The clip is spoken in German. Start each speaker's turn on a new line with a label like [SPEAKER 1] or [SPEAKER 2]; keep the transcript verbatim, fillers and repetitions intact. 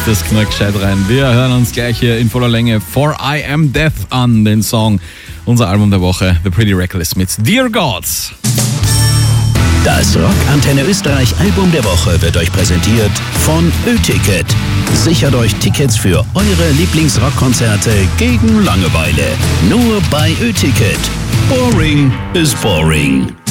[SPEAKER 1] das knallt gescheit rein. Wir hören uns gleich hier in voller Länge For I Am Death an, den Song, unser Album der Woche, The Pretty Reckless mit Dear Gods.
[SPEAKER 2] Das Rock-Antenne Österreich Album der Woche wird euch präsentiert von Ö-Ticket. Sichert euch Tickets für eure Lieblingsrockkonzerte gegen Langeweile. Nur bei Ö-Ticket. Boring is boring.